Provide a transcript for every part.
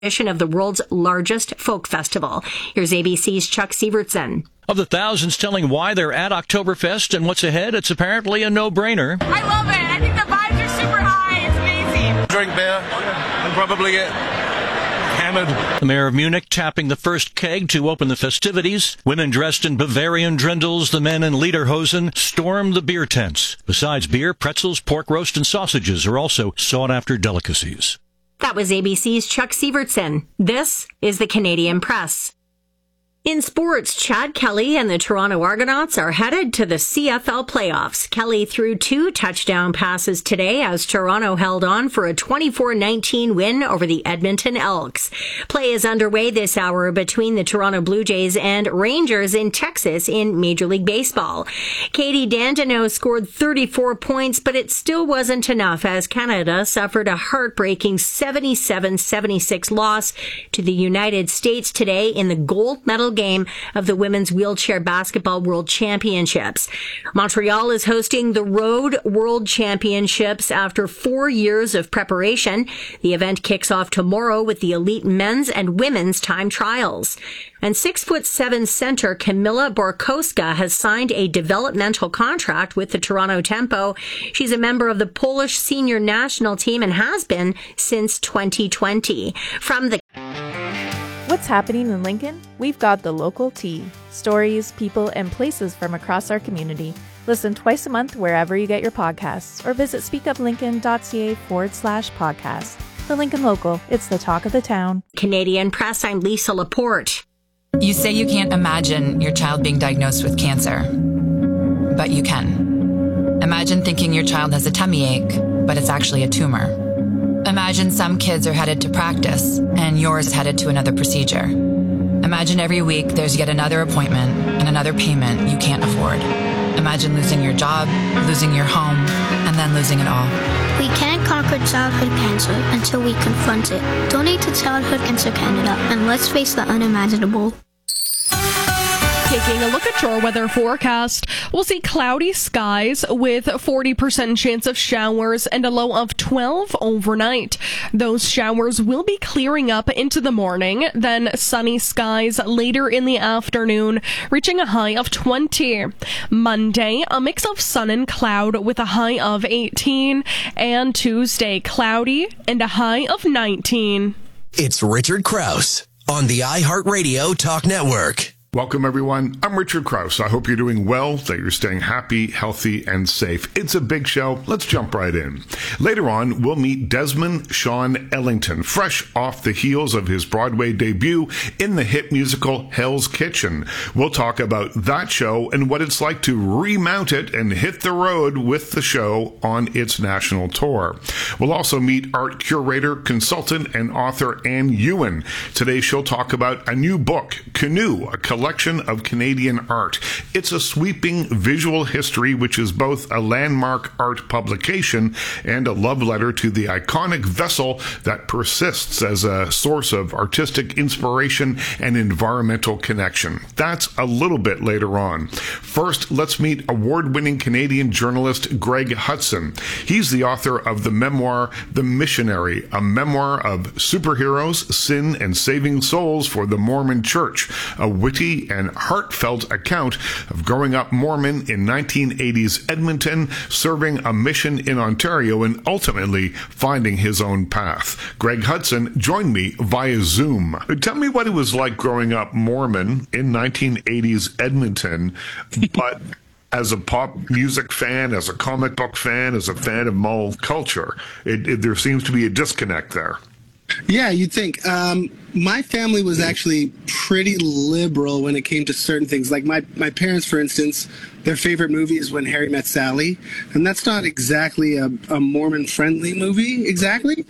edition of the world's largest folk festival. Here's ABC's Chuck Sievertson. Of the thousands telling why they're at Oktoberfest and what's ahead, it's apparently a no-brainer. I love it. I think the vibes are super high. It's amazing. Drink beer and probably get hammered. The mayor of Munich tapping the first keg to open the festivities. Women dressed in Bavarian drindles, the men in lederhosen, storm the beer tents. Besides beer, pretzels, pork roast, and sausages are also sought-after delicacies. That was ABC's Chuck Sievertson. This is the Canadian Press. In sports, Chad Kelly and the Toronto Argonauts are headed to the CFL playoffs. Kelly threw 2 touchdown passes today as Toronto held on for a 24-19 win over the Edmonton Elks. Play is underway this hour between the Toronto Blue Jays and Rangers in Texas in Major League Baseball. Katie Dandino scored 34 points, but it still wasn't enough as Canada suffered a heartbreaking 77-76 loss to the United States today in the gold medal game of the Women's Wheelchair Basketball World Championships. Montreal is hosting the Road World Championships after 4 years of preparation. The event kicks off tomorrow with the elite men's and women's time trials. And 6'7" center Camilla Borkowska has signed a developmental contract with the Toronto Tempo. She's a member of the Polish senior national team and has been since 2020. From the What's happening in Lincoln? We've got the local tea. Stories, people, and places from across our community. Listen twice a month wherever you get your podcasts or visit speakuplincoln.ca/podcast. The Lincoln Local, it's the talk of the town. Canadian Press, I'm Lisa Laporte. You say you can't imagine your child being diagnosed with cancer, but you can. Imagine thinking your child has a tummy ache, but it's actually a tumor. Imagine some kids are headed to practice and yours headed to another procedure. Imagine every week there's yet another appointment and another payment you can't afford. Imagine losing your job, losing your home, and then losing it all. We can't conquer childhood cancer until we confront it. Donate to Childhood Cancer Canada and let's face the unimaginable. Taking a look at your weather forecast, we'll see cloudy skies with 40% chance of showers and a low of 12 overnight. Those showers will be clearing up into the morning, then sunny skies later in the afternoon, reaching a high of 20. Monday, a mix of sun and cloud with a high of 18, and Tuesday, cloudy and a high of 19. It's Richard Krause on the iHeartRadio Talk Network. Welcome, everyone. I'm Richard Krause. I hope you're doing well, that you're staying happy, healthy, and safe. It's a big show. Let's jump right in. Later on, we'll meet Desmond Sean Ellington, fresh off the heels of his Broadway debut in the hit musical Hell's Kitchen. We'll talk about that show and what it's like to remount it and hit the road with the show on its national tour. We'll also meet art curator, consultant, and author Anne Ewan. Today, she'll talk about a new book, Canoe, a collection of Canadian art. It's a sweeping visual history which is both a landmark art publication and a love letter to the iconic vessel that persists as a source of artistic inspiration and environmental connection. That's a little bit later on. First, let's meet award-winning Canadian journalist Greg Hudson. He's the author of the memoir The Missionary, a memoir of superheroes, sin, and saving souls for the Mormon Church, a witty and heartfelt account of growing up Mormon in 1980s Edmonton, serving a mission in Ontario, and ultimately finding his own path. Greg Hudson joined me via Zoom. Tell me what it was like growing up Mormon in 1980s Edmonton, but as a pop music fan, as a comic book fan, as a fan of mall culture. There seems to be a disconnect there. Yeah, you'd think. My family was actually pretty liberal when it came to certain things. Like my parents, for instance, their favorite movie is When Harry Met Sally. And that's not exactly a Mormon-friendly movie, exactly.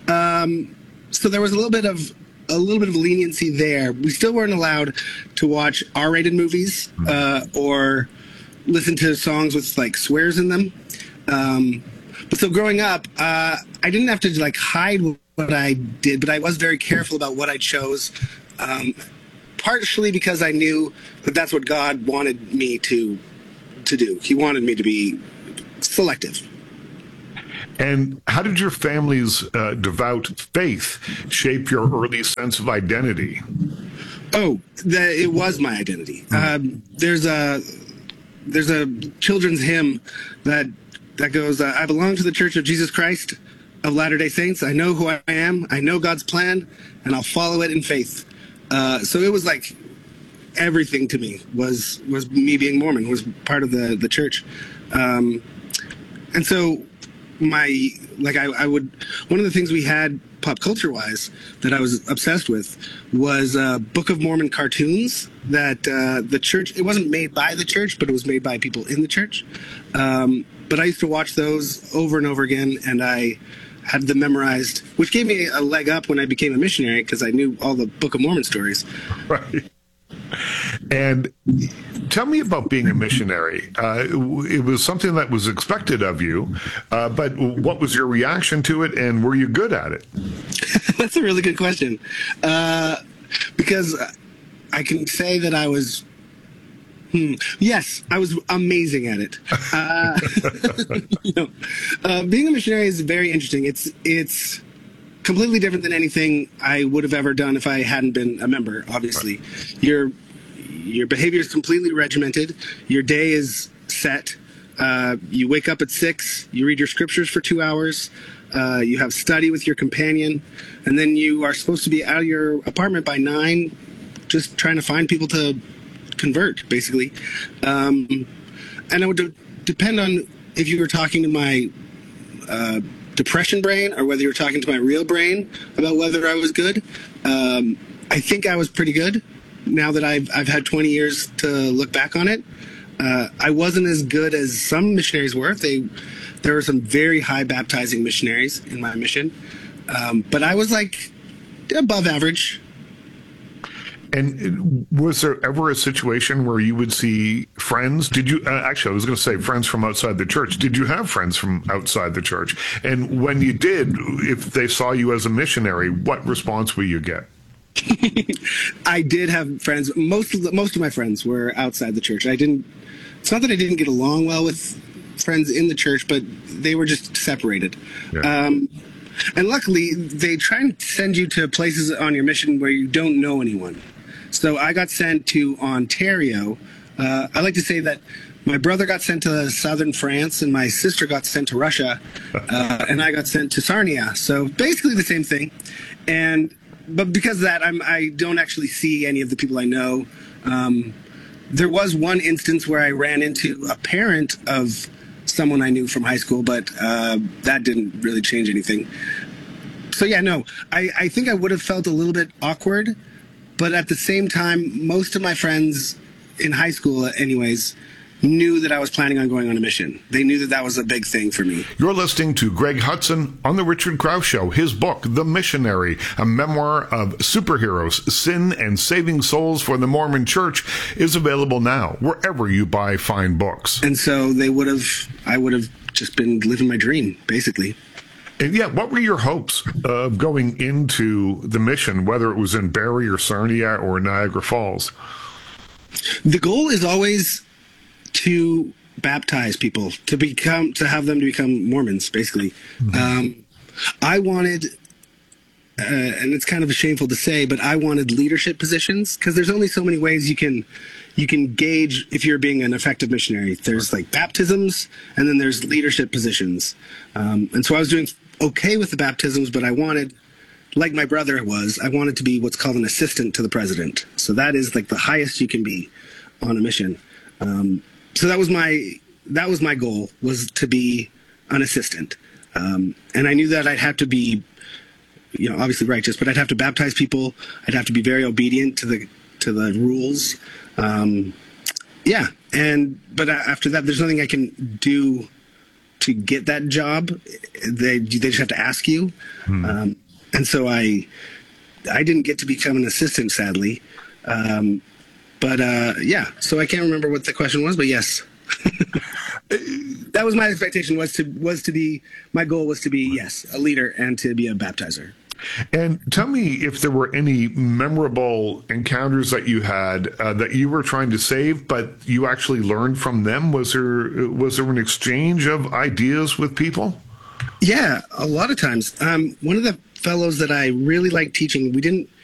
So there was a little bit of leniency there. We still weren't allowed to watch R-rated movies or listen to songs with like swears in them. But so growing up, I didn't have to like hide what I did, but I was very careful about what I chose, partially because I knew that that's what God wanted me to do. He wanted me to be selective. And how did your family's devout faith shape your early sense of identity? Oh, it was my identity. There's a children's hymn that goes, I belong to the Church of Jesus Christ of Latter-day Saints. I know who I am. I know God's plan, and I'll follow it in faith. So it was like everything to me was me being Mormon, was part of the church. And so I would, one of the things we had pop culture wise that I was obsessed with was Book of Mormon cartoons that the church, it wasn't made by the church, but it was made by people in the church. But I used to watch those over and over again, and I had them memorized, which gave me a leg up when I became a missionary because I knew all the Book of Mormon stories. Right. And tell me about being a missionary. It was something that was expected of you, but what was your reaction to it, and were you good at it? That's a really good question. Because I can say that I was, yes, I was amazing at it. Being a missionary is very interesting. It's completely different than anything I would have ever done if I hadn't been a member, obviously. Right. Your behavior is completely regimented. Your day is set. You wake up at 6. You read your scriptures for 2 hours. You have study with your companion. And then you are supposed to be out of your apartment by 9, just trying to find people to convert, basically. And it would depend on if you were talking to my depression brain or whether you were talking to my real brain about whether I was good. I think I was pretty good now that I've had 20 years to look back on it. I wasn't as good as some missionaries were. There were some very high baptizing missionaries in my mission. But I was like above average. And was there ever a situation where you would see friends? Did you, actually, I was going to say friends from outside the church. Did you have friends from outside the church? And when you did, if they saw you as a missionary, what response will you get? I did have friends. Most of my friends were outside the church. It's not that I didn't get along well with friends in the church, but they were just separated. Yeah. And luckily, they try and send you to places on your mission where you don't know anyone. So I got sent to Ontario. I like to say that my brother got sent to southern France and my sister got sent to Russia, and I got sent to Sarnia. So basically the same thing. But because of that, I don't actually see any of the people I know. There was one instance where I ran into a parent of someone I knew from high school, but that didn't really change anything. So yeah, no, I think I would have felt a little bit awkward, but at the same time, most of my friends in high school anyways knew that I was planning on going on a mission. They knew that was a big thing for me. You're listening to Greg Hudson on The Richard Krause Show. His book, The Missionary, a memoir of superheroes, sin, and saving souls for the Mormon Church, is available now wherever you buy fine books. And so I would have just been living my dream, basically. And yeah, what were your hopes of going into the mission, whether it was in Barrie or Sarnia or Niagara Falls? The goal is always to baptize people, to have them to become Mormons, basically. Mm-hmm. I wanted, and it's kind of shameful to say, but I wanted leadership positions because there's only so many ways you can gauge if you're being an effective missionary. There's like baptisms, and then there's leadership positions. And so I was doing okay with the baptisms, but I wanted, like my brother was, I wanted to be what's called an assistant to the president. So that is like the highest you can be on a mission. So that was my goal, was to be an assistant. And I knew that I'd have to be, obviously righteous, but I'd have to baptize people. I'd have to be very obedient to the rules. But after that, there's nothing I can do to get that job. They just have to ask you. And so I didn't get to become an assistant, sadly. So I can't remember what the question was, but yes. That was my expectation, my goal was to be, yes, a leader and to be a baptizer. And tell me if there were any memorable encounters that you had that you were trying to save, but you actually learned from them. Was there an exchange of ideas with people? Yeah, a lot of times. One of the fellows that I really liked teaching, we didn't